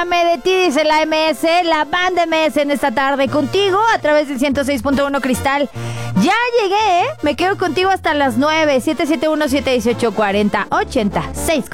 De ti, dice la MS, la banda MS en esta tarde contigo a través del 106.1 Cristal. Ya llegué, me quedo contigo hasta las 9, 771-718-40-86.